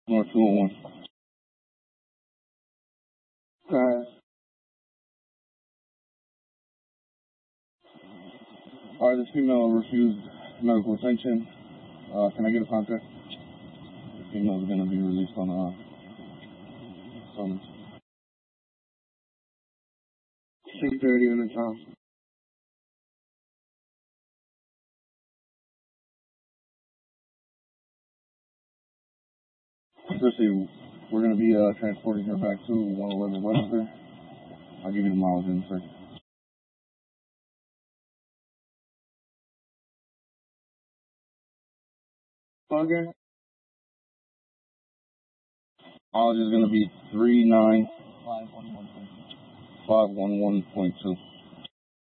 North 201. Alright, this female refused medical attention. Can I get a contact? The female is going to be released on summons. 6:30 on the time. Especially, we're going to be transporting her back to 111 Webster. I'll give you the mileage in a second. Again? Mileage is going to be 39511.2.